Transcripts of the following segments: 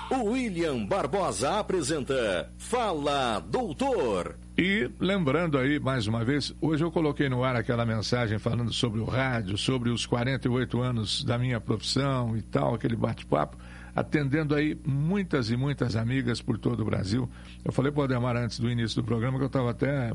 O William Barbosa apresenta Fala Doutor. E lembrando aí, mais uma vez, hoje eu coloquei no ar aquela mensagem falando sobre o rádio, sobre os 48 anos da minha profissão e tal, aquele bate-papo, atendendo aí muitas e muitas amigas por todo o Brasil. Eu falei para o Ademar antes do início do programa que eu estava até...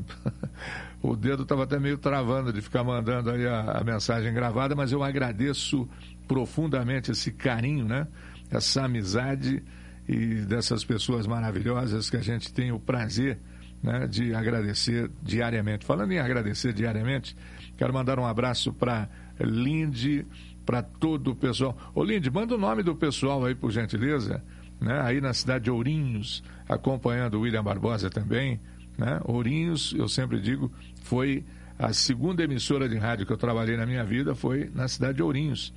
o dedo estava até meio travando de ficar mandando aí a mensagem gravada, mas eu agradeço profundamente esse carinho, né? Essa amizade e dessas pessoas maravilhosas que a gente tem o prazer, né, de agradecer diariamente. Falando em agradecer diariamente, quero mandar um abraço para Lindy, para todo o pessoal. Ô Lindy, manda o nome do pessoal aí, por gentileza, né, aí na cidade de Ourinhos, acompanhando o William Barbosa também, né? Ourinhos, eu sempre digo, foi a segunda emissora de rádio que eu trabalhei na minha vida, foi na cidade de Ourinhos,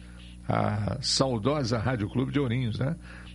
a saudosa Rádio Clube de Ourinhos, né?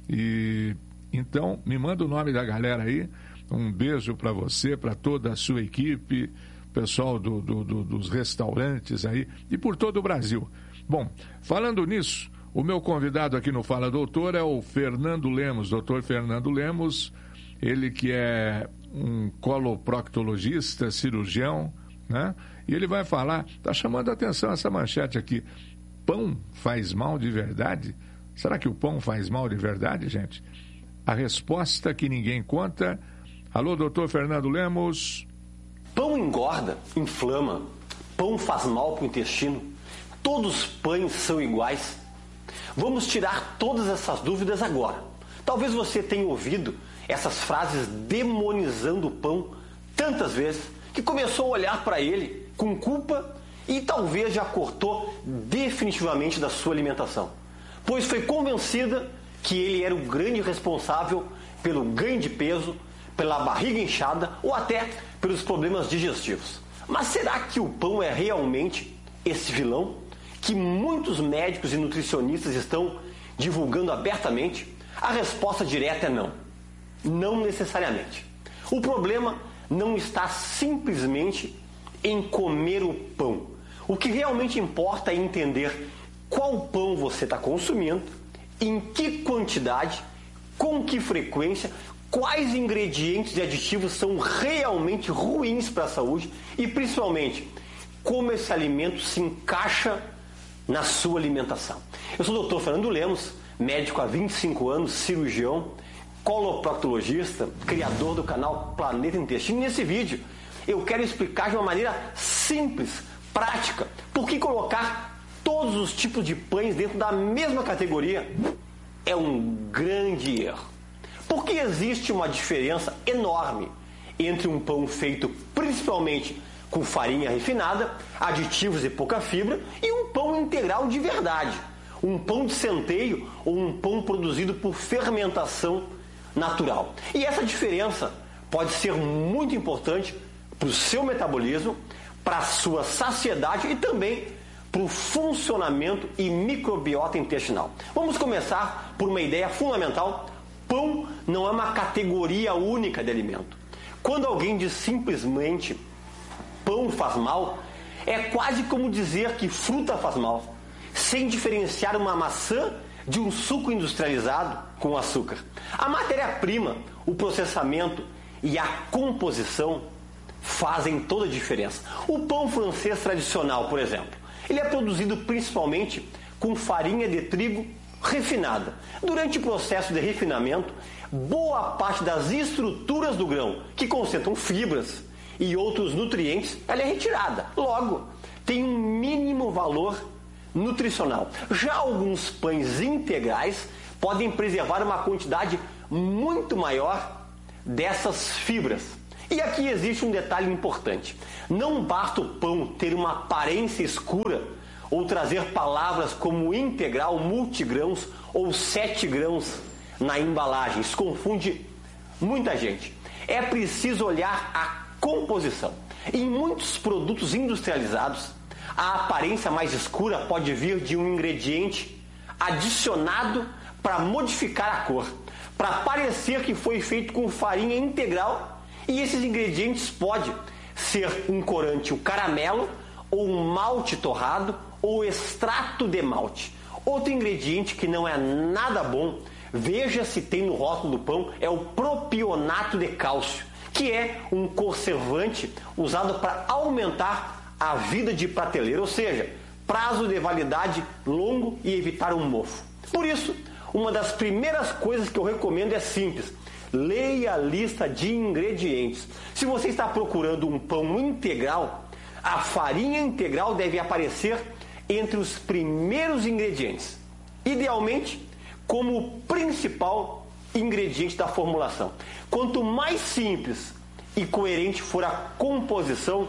E então, me manda o nome da galera aí. Um beijo para você, para toda a sua equipe, pessoal dos restaurantes aí e por todo o Brasil. Bom, falando nisso, o meu convidado aqui no Fala Doutor é o Fernando Lemos, doutor Fernando Lemos, ele que é um coloproctologista, cirurgião, né? E ele vai falar, tá chamando a atenção essa manchete aqui, pão faz mal de verdade? Será que o pão faz mal de verdade, gente? A resposta que ninguém conta. Alô, doutor Fernando Lemos. Pão engorda, inflama. Pão faz mal para o intestino. Todos os pães são iguais. Vamos tirar todas essas dúvidas agora. Talvez você tenha ouvido essas frases demonizando o pão tantas vezes que começou a olhar para ele com culpa e talvez já cortou definitivamente da sua alimentação, pois foi convencida que ele era o grande responsável pelo ganho de peso, pela barriga inchada ou até pelos problemas digestivos. Mas será que o pão é realmente esse vilão que muitos médicos e nutricionistas estão divulgando abertamente? A resposta direta é não. Não necessariamente. O problema não está simplesmente em comer o pão. O que realmente importa é entender qual pão você está consumindo, em que quantidade, com que frequência, quais ingredientes e aditivos são realmente ruins para a saúde e, principalmente, como esse alimento se encaixa na sua alimentação. Eu sou o Dr. Fernando Lemos, médico há 25 anos, cirurgião, coloproctologista, criador do canal Planeta Intestino. E nesse vídeo eu quero explicar de uma maneira simples, prática, por que colocar todos os tipos de pães dentro da mesma categoria é um grande erro. Porque existe uma diferença enorme entre um pão feito principalmente com farinha refinada, aditivos e pouca fibra, e um pão integral de verdade, um pão de centeio ou um pão produzido por fermentação natural. E essa diferença pode ser muito importante para o seu metabolismo, para a sua saciedade e também para o funcionamento e microbiota intestinal. Vamos começar por uma ideia fundamental. Pão não é uma categoria única de alimento. Quando alguém diz simplesmente pão faz mal, é quase como dizer que fruta faz mal, sem diferenciar uma maçã de um suco industrializado com açúcar. A matéria-prima, o processamento e a composição fazem toda a diferença. O pão francês tradicional, por exemplo, ele é produzido principalmente com farinha de trigo refinada. Durante o processo de refinamento, boa parte das estruturas do grão, que concentram fibras e outros nutrientes, ela é retirada. Logo, tem um mínimo valor nutricional. Já alguns pães integrais podem preservar uma quantidade muito maior dessas fibras. E aqui existe um detalhe importante. Não basta o pão ter uma aparência escura ou trazer palavras como integral, multigrãos ou 7 grãos na embalagem. Isso confunde muita gente. É preciso olhar a composição. Em muitos produtos industrializados, a aparência mais escura pode vir de um ingrediente adicionado para modificar a cor, para parecer que foi feito com farinha integral. E esses ingredientes podem ser um corante, o caramelo, ou um malte torrado, ou extrato de malte. Outro ingrediente que não é nada bom veja se tem no rótulo do pão, é o propionato de cálcio, que é um conservante usado para aumentar a vida de prateleira, ou seja, prazo de validade longo e evitar um mofo. Por isso, uma das primeiras coisas que eu recomendo é simples: leia a lista de ingredientes. Se você está procurando um pão integral, a farinha integral deve aparecer entre os primeiros ingredientes, idealmente como o principal ingrediente da formulação. Quanto mais simples e coerente for a composição,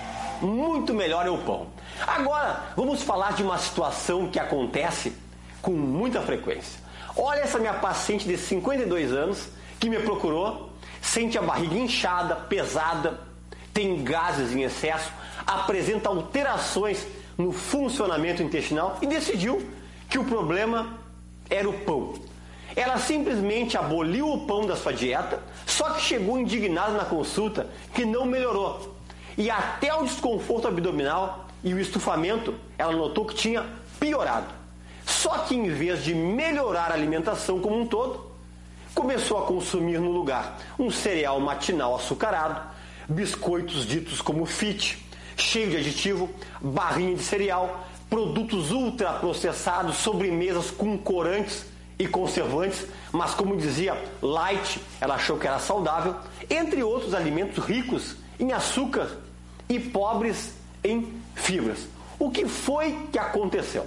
muito melhor é o pão. Agora, vamos falar de uma situação que acontece com muita frequência. Olha essa minha paciente de 52 anos que me procurou, sente a barriga inchada, pesada, tem gases em excesso, apresenta alterações no funcionamento intestinal e decidiu que o problema era o pão. Ela simplesmente aboliu o pão da sua dieta, só que chegou indignada na consulta que não melhorou. E até o desconforto abdominal e o estufamento, ela notou que tinha piorado. Só que em vez de melhorar a alimentação como um todo, começou a consumir no lugar um cereal matinal açucarado, biscoitos ditos como fit, cheio de aditivo, barrinha de cereal, produtos ultraprocessados, sobremesas com corantes e conservantes, mas como dizia light, ela achou que era saudável, entre outros alimentos ricos em açúcar e pobres em fibras. O que foi que aconteceu?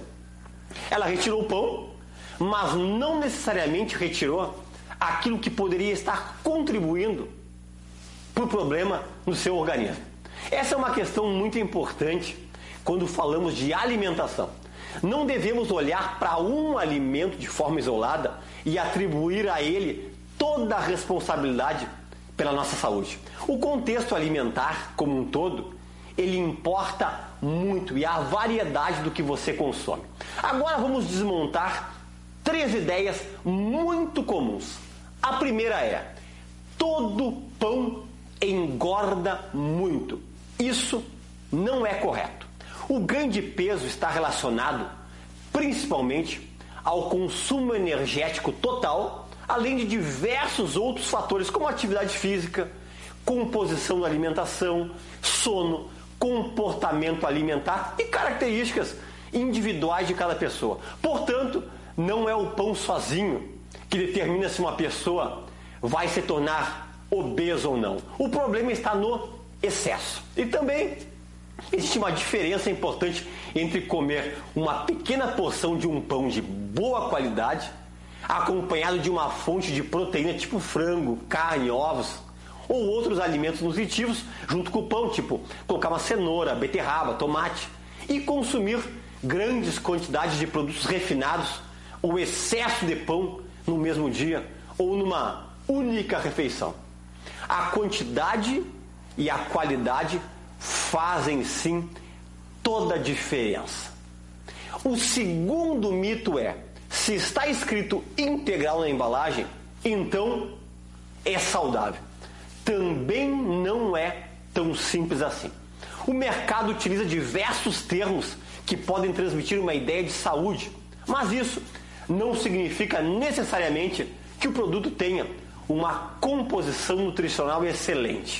Ela retirou o pão, mas não necessariamente retirou aquilo que poderia estar contribuindo para o problema no seu organismo. Essa é uma questão muito importante quando falamos de alimentação. Não devemos olhar para um alimento de forma isolada e atribuir a ele toda a responsabilidade pela nossa saúde. O contexto alimentar como um todo, ele importa muito, e a variedade do que você consome. Agora vamos desmontar 3 ideias muito comuns. A primeira é: todo pão engorda muito. Isso não é correto. O ganho de peso está relacionado principalmente ao consumo energético total, além de diversos outros fatores como atividade física, composição da alimentação, sono, comportamento alimentar e características individuais de cada pessoa. Portanto, não é o pão sozinho que determina se uma pessoa vai se tornar obesa ou não. O problema está no excesso. E também existe uma diferença importante entre comer uma pequena porção de um pão de boa qualidade, acompanhado de uma fonte de proteína tipo frango, carne, ovos, ou outros alimentos nutritivos junto com o pão, tipo colocar uma cenoura, beterraba, tomate, e consumir grandes quantidades de produtos refinados ou excesso de pão no mesmo dia ou numa única refeição. A quantidade e a qualidade fazem sim toda a diferença. O segundo mito é: se está escrito integral na embalagem, então é saudável. Também não é tão simples assim. O mercado utiliza diversos termos que podem transmitir uma ideia de saúde, mas isso não significa necessariamente que o produto tenha uma composição nutricional excelente.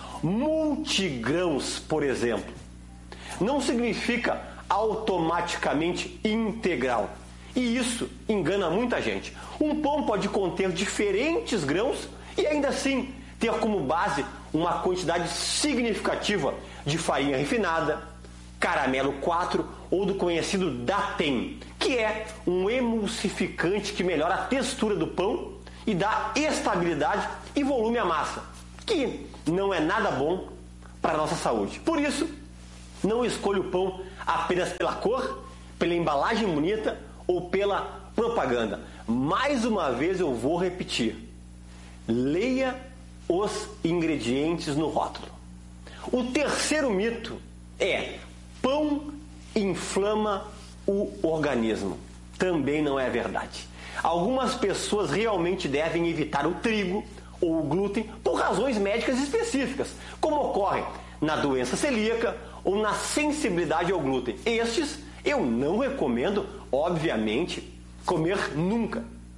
Multigrãos, por exemplo, não significa automaticamente integral. E isso engana muita gente. Um pão pode conter diferentes grãos e ainda assim ter como base uma quantidade significativa de farinha refinada, caramelo 4 ou do conhecido Datem, que é um emulsificante que melhora a textura do pão e dá estabilidade e volume à massa, que não é nada bom para a nossa saúde. Por isso, não escolha o pão apenas pela cor, pela embalagem bonita ou pela propaganda. Mais uma vez eu vou repetir: leia os ingredientes no rótulo. O terceiro mito é: pão inflama o organismo. Também não é verdade. Algumas pessoas realmente devem evitar o trigo ou o glúten por razões médicas específicas, como ocorre na doença celíaca ou na sensibilidade ao glúten. Estes eu não recomendo, obviamente, comer nunca.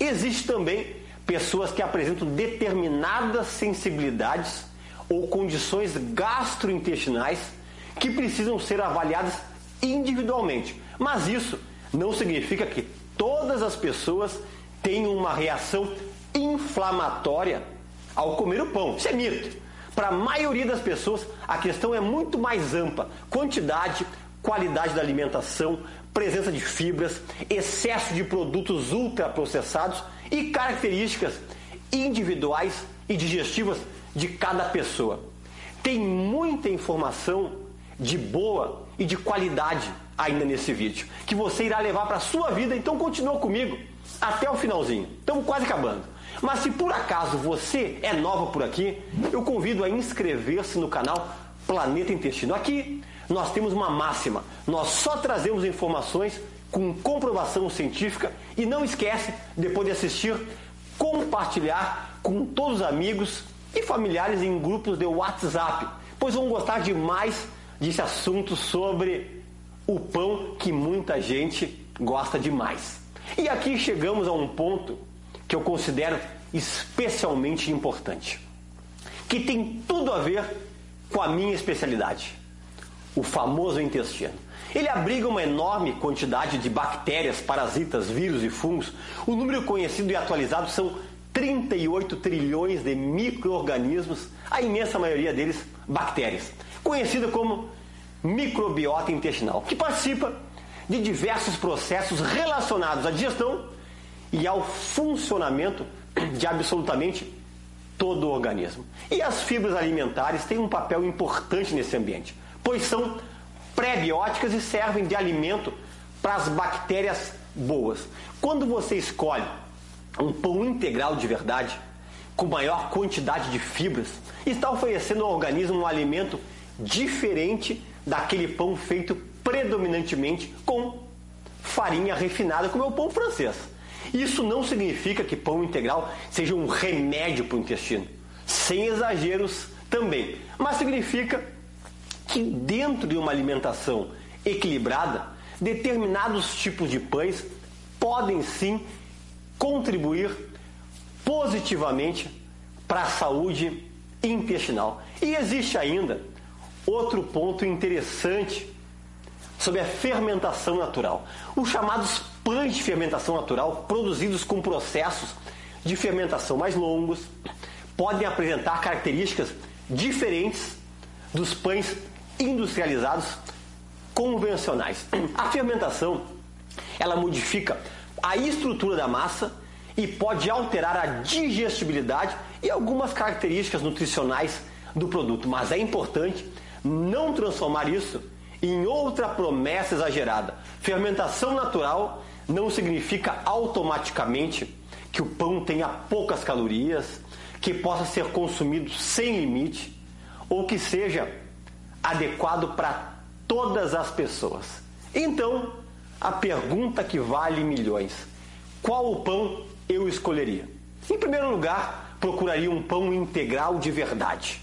Existe também pessoas que apresentam determinadas sensibilidades ou condições gastrointestinais que precisam ser avaliadas individualmente. Mas isso não significa que todas as pessoas tenham uma reação inflamatória ao comer o pão. Isso é mito. Para a maioria das pessoas, a questão é muito mais ampla. Quantidade, qualidade da alimentação, presença de fibras, excesso de produtos ultraprocessados e características individuais e digestivas de cada pessoa. Tem muita informação de boa e de qualidade ainda nesse vídeo, que você irá levar para a sua vida, então continua comigo até o finalzinho. Estamos quase acabando. Mas se por acaso você é nova por aqui, eu convido a inscrever-se no canal Planeta Intestino. Aqui nós temos uma máxima: nós só trazemos informações com comprovação científica. E não esquece, depois de assistir, compartilhar com todos os amigos e familiares em grupos de WhatsApp, pois vão gostar demais desse assunto sobre o pão que muita gente gosta demais. E aqui chegamos a um ponto que eu considero especialmente importante, que tem tudo a ver com a minha especialidade: o famoso intestino. Ele abriga uma enorme quantidade de bactérias, parasitas, vírus e fungos. O número conhecido e atualizado são 38 trilhões de micro-organismos, a imensa maioria deles bactérias, conhecida como microbiota intestinal, que participa de diversos processos relacionados à digestão e ao funcionamento de absolutamente todo o organismo. E as fibras alimentares têm um papel importante nesse ambiente, pois são pré-bióticas e servem de alimento para as bactérias boas. Quando você escolhe um pão integral de verdade, com maior quantidade de fibras, está oferecendo ao organismo um alimento diferente daquele pão feito predominantemente com farinha refinada, como é o pão francês. Isso não significa que pão integral seja um remédio para o intestino, sem exageros também, mas significa que dentro de uma alimentação equilibrada, determinados tipos de pães podem sim contribuir positivamente para a saúde intestinal. E existe ainda outro ponto interessante sobre a fermentação natural. Os chamados pães de fermentação natural, produzidos com processos de fermentação mais longos, podem apresentar características diferentes dos pães industrializados convencionais. A fermentação, ela modifica a estrutura da massa e pode alterar a digestibilidade e algumas características nutricionais do produto, mas é importante não transformar isso em outra promessa exagerada. Fermentação natural não significa automaticamente que o pão tenha poucas calorias, que possa ser consumido sem limite ou que seja adequado para todas as pessoas. Então, a pergunta que vale milhões: qual o pão eu escolheria? Em primeiro lugar, procuraria um pão integral de verdade,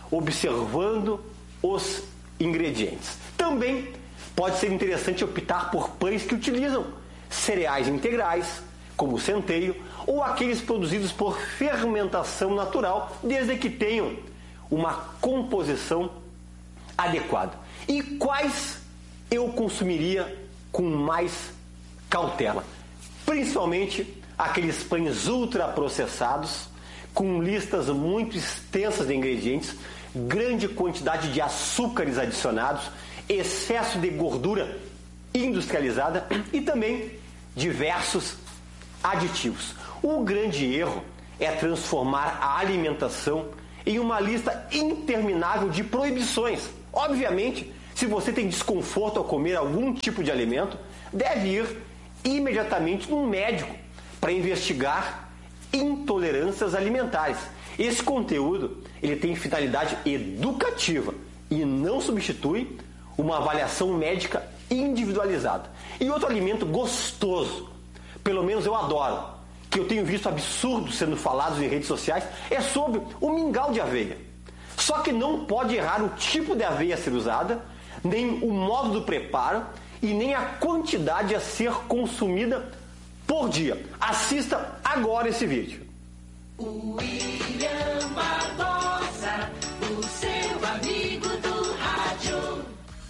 observando os ingredientes. Também pode ser interessante optar por pães que utilizam cereais integrais, como o centeio, ou aqueles produzidos por fermentação natural, desde que tenham uma composição adequada. E quais eu consumiria com mais cautela? Principalmente aqueles pães ultraprocessados, com listas muito extensas de ingredientes, grande quantidade de açúcares adicionados, excesso de gordura industrializada e também diversos aditivos. O grande erro é transformar a alimentação em uma lista interminável de proibições. Obviamente, se você tem desconforto ao comer algum tipo de alimento, deve ir imediatamente num médico para investigar intolerâncias alimentares. Esse conteúdo ele tem finalidade educativa e não substitui uma avaliação médica individualizada. E outro alimento gostoso, pelo menos eu adoro, que eu tenho visto absurdos sendo falados em redes sociais, é sobre o mingau de aveia. Só que não pode errar o tipo de aveia a ser usada, nem o modo do preparo e nem a quantidade a ser consumida por dia. Assista agora esse vídeo. William Barbosa, o seu amigo do rádio.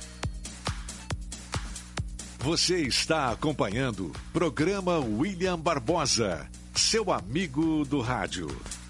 Você está acompanhando o programa William Barbosa, seu amigo do rádio.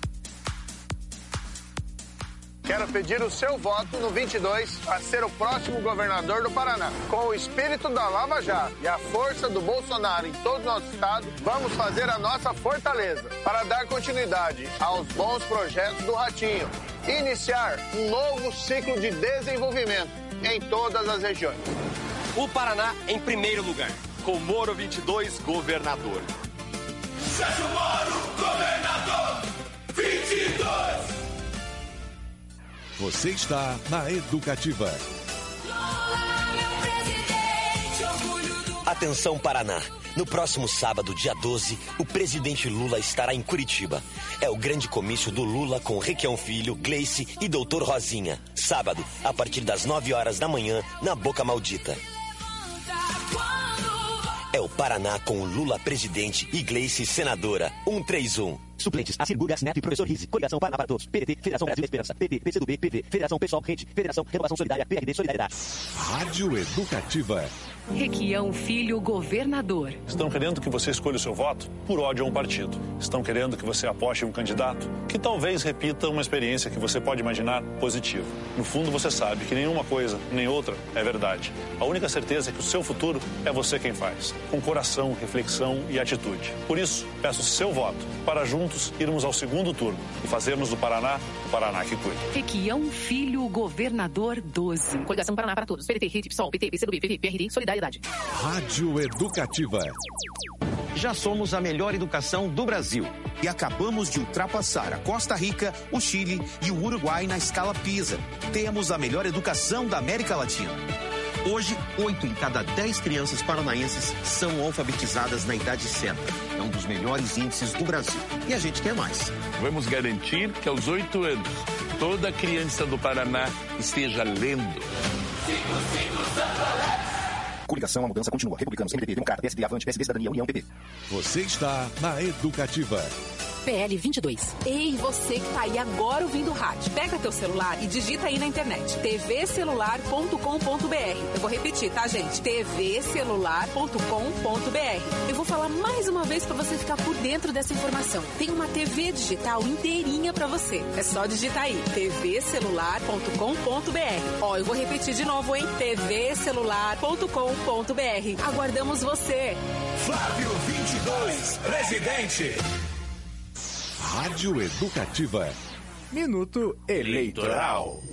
Quero pedir o seu voto no 22 para ser o próximo governador do Paraná. Com o espírito da Lava Jato e a força do Bolsonaro em todo o nosso estado, vamos fazer a nossa fortaleza para dar continuidade aos bons projetos do Ratinho e iniciar um novo ciclo de desenvolvimento em todas as regiões. O Paraná em primeiro lugar. Com Moro 22, governador. Sérgio Moro, governador 22. Você está na Educativa. Atenção, Paraná. No próximo sábado, dia 12, o presidente Lula estará em Curitiba. É o grande comício do Lula com Requião Filho, Gleice e Doutor Rosinha. Sábado, a partir das 9 horas da manhã, na Boca Maldita. É o Paraná com Lula presidente e Gleice senadora. 131. Suplentes, Assir Gurgas Neto e Professor Rizzi. Coligação Paraná para Todos. PDT, Federação Brasil Esperança. PT, PCdoB, PV, Federação Pessoal, Rede, Federação Renovação Solidária, PRD, Solidariedade. Rádio Educativa. Requião Filho, governador. Estão querendo que você escolha o seu voto por ódio a um partido. Estão querendo que você aposte em um candidato que talvez repita uma experiência que você pode imaginar positiva. No fundo, você sabe que nenhuma coisa, nem outra, é verdade. A única certeza é que o seu futuro é você quem faz. Com coração, reflexão e atitude. Por isso, peço seu voto para juntos irmos ao segundo turno e fazermos do Paraná o Paraná que cuida. Requião Filho, governador 12. Coligação Paraná para Todos. PDT, Rede, PSOL, PT, PCdoB, PV, PRD, Solidariedade. Rádio Educativa. Já somos a melhor educação do Brasil e acabamos de ultrapassar a Costa Rica, o Chile e o Uruguai na escala PISA. Temos a melhor educação da América Latina. Hoje, 8 em cada 10 crianças paranaenses são alfabetizadas na idade certa. É um dos melhores índices do Brasil. E a gente quer mais. Vamos garantir que aos 8 anos, toda criança do Paraná esteja lendo. Coligação, a mudança continua. Republicanos, MDB, Democrata, PSD, Avante, PSB, Cidadania, União, PP. Você está na Educativa. PL 22. Ei, você que tá aí agora ouvindo o rádio. Pega teu celular e digita aí na internet. tvcelular.com.br. Eu vou repetir, tá, gente? tvcelular.com.br. Eu vou falar mais uma vez pra você ficar por dentro dessa informação. Tem uma TV digital inteirinha pra você. É só digitar aí. tvcelular.com.br. Ó, eu vou repetir de novo, hein? tvcelular.com.br. Aguardamos você. Flávio 22, presidente. Rádio Educativa. Minuto Eleitoral.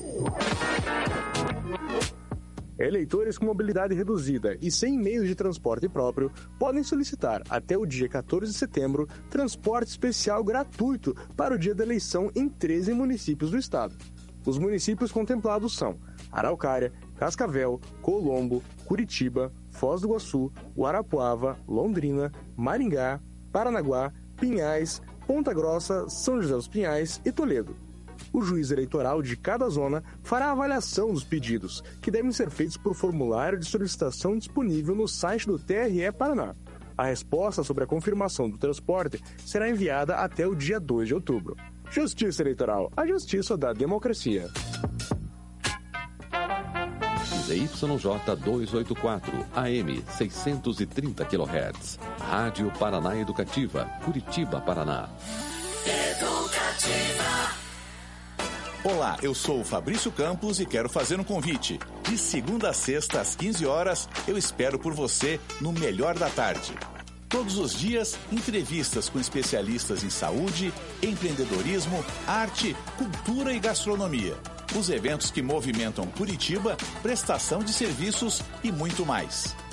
Eleitores com mobilidade reduzida e sem meios de transporte próprio podem solicitar até o dia 14 de setembro transporte especial gratuito para o dia da eleição em 13 municípios do estado. Os municípios contemplados são Araucária, Cascavel, Colombo, Curitiba, Foz do Iguaçu, Guarapuava, Londrina, Maringá, Paranaguá, Pinhais, Ponta Grossa, São José dos Pinhais e Toledo. O juiz eleitoral de cada zona fará a avaliação dos pedidos, que devem ser feitos por formulário de solicitação disponível no site do TRE Paraná. A resposta sobre a confirmação do transporte será enviada até o dia 2 de outubro. Justiça Eleitoral, a justiça da democracia. ZYJ 284, AM 630 kHz. Rádio Paraná Educativa, Curitiba, Paraná. Educativa. Olá, eu sou o Fabrício Campos e quero fazer um convite. De segunda a sexta, às 15 horas, eu espero por você no Melhor da Tarde. Todos os dias, entrevistas com especialistas em saúde, empreendedorismo, arte, cultura e gastronomia. Os eventos que movimentam Curitiba, prestação de serviços e muito mais.